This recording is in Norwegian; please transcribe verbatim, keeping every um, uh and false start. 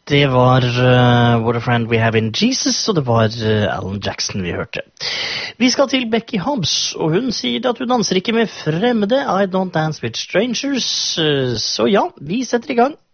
Det var uh, What a Friend We Have in Jesus, og det var uh, Alan Jackson vi hørte. Vi skal til Becky Hobbs, og hun sier at hun danser ikke med fremmede. I don't dance with strangers. Uh, så ja, vi setter i gang.